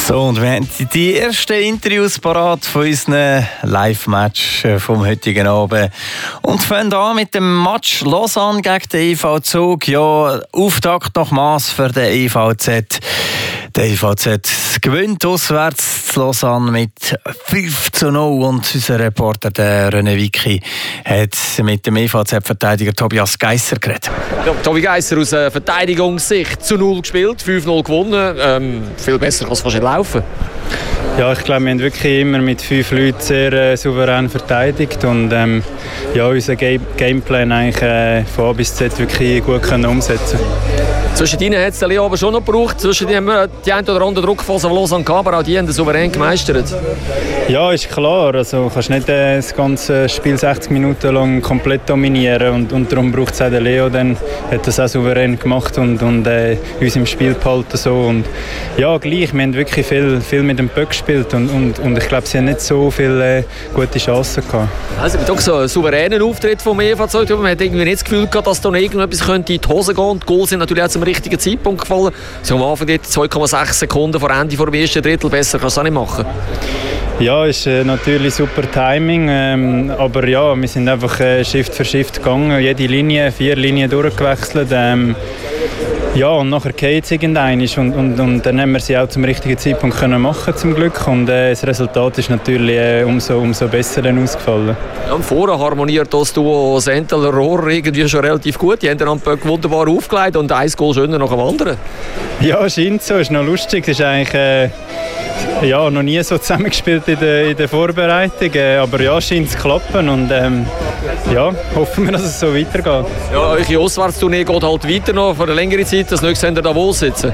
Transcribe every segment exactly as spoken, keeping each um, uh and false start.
So, und wir haben die ersten Interviews parat von unseren Live-Match vom heutigen Abend. Und fangen an mit dem Match Lausanne gegen den E V Zug. Ja, Auftakt nach Mass für den E V Z. Der E V Z gewinnt auswärts zu Lausanne mit fünf zu null. Und unser Reporter, der René Wicki, hat mit dem E V Z-Verteidiger Tobias Geisser geredet. Ja, Tobi Geisser, aus äh, Verteidigungssicht zu null gespielt, fünf null gewonnen. Ähm, viel besser kann es fast nicht laufen. Ja, ich glaube, wir haben wirklich immer mit fünf Leuten sehr äh, souverän verteidigt und ähm, ja, unseren Game Gameplan eigentlich äh, von A bis Z wirklich gut können umsetzen. Zwischen ihnen hat es Leo aber schon noch gebraucht. Zwischen ihnen haben wir die eine oder andere Druckphase von Lausanne gehabt, aber auch die haben den souverän gemeistert. Ja, ist klar. Also, du kannst nicht äh, das ganze Spiel sechzig Minuten lang komplett dominieren und, und darum braucht es auch den Leo. Dann hat das auch souverän gemacht und, und äh, uns im Spiel behalten. So. Und ja, gleich, wir haben wirklich viel, viel mit dem Böck gespielt und, und, und ich glaube, sie haben nicht so viele äh, gute Chancen gehabt. Also, doch so einen souveränen Auftritt vom E V Z. Man hat irgendwie nicht das Gefühl gehabt, dass da noch irgendetwas könnte in die Hose gehen könnte. Die Goals sind natürlich auch zum richtigen Zeitpunkt gefallen. So am Anfang zwei Komma sechs Sekunden vor Ende vor dem ersten Drittel. Besser kannst du auch nicht machen. Ja, ist äh, natürlich super Timing, ähm, aber ja, wir sind einfach äh, Shift für Shift gegangen, jede Linie, vier Linien durchgewechselt. Ähm, ja, und nachher geht es irgendwann und, und, und dann haben wir sie auch zum richtigen Zeitpunkt können machen zum Glück und äh, das Resultat ist natürlich äh, umso, umso besser dann ausgefallen. Ja, vorher harmoniert das Duo Sentel-Rohr irgendwie schon relativ gut. Die haben dann wunderbar aufgelegt und ein Goal schöner nach dem anderen. Ja, scheint so, ist noch lustig. Das ist eigentlich äh, ja, noch nie so zusammengespielt in der, in der Vorbereitung, äh, aber ja, scheint es zu klappen und ähm, ja, hoffen wir, dass es so weitergeht. Ja, eure Auswärtstournee geht halt weiter noch für eine längere Zeit. Das nächste habt ihr da wohl sitzen.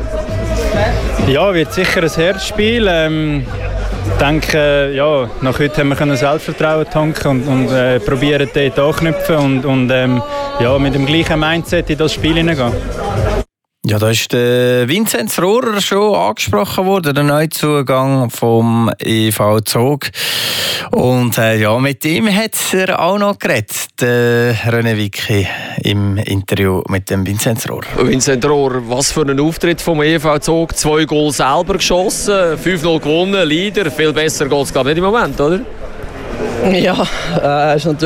Ja, wird sicher ein Herzspiel. Ähm, ich denke, ja, nach heute haben wir Selbstvertrauen tanken und, und äh, probieren dort anknüpfen und, und ähm, ja, mit dem gleichen Mindset in das Spiel hineingehen. Ja, da ist der Vinzenz Rohrer schon angesprochen worden, der Neuzugang vom E V Zug. Und äh, ja, mit ihm hat er auch noch geredet, der René Wicki, im Interview mit dem Vinzenz Rohrer. Vinzenz Rohrer, was für ein Auftritt vom E V Zug. Zwei Goal selber geschossen, fünf null gewonnen, Leader. Viel besser geht es glaube ich nicht im Moment, oder? Ja, äh, ist natürlich